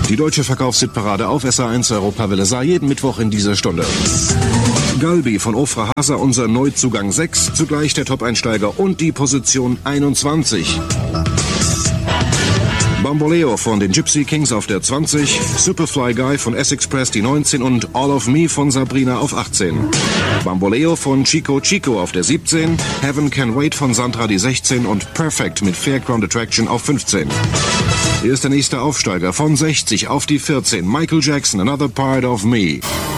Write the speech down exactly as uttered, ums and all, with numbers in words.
Die deutsche Verkaufshitparade auf S A eins Europawelle sah jeden Mittwoch in dieser Stunde. Galbi von Ofra Hasa, unser Neuzugang sechs, zugleich der Top-Einsteiger und die Position einundzwanzig. Bamboleo von den Gypsy Kings auf der zwanzig, Superfly Guy von Essex Press die neunzehn und All of Me von Sabrina auf achtzehn. Bamboleo von Chico Chico auf der siebzehn, Heaven Can Wait von Sandra die sechzehn und Perfect mit Fairground Attraction auf fünfzehn. Hier ist der nächste Aufsteiger von sechzig auf die vierzehn, Michael Jackson, Another Part of Me.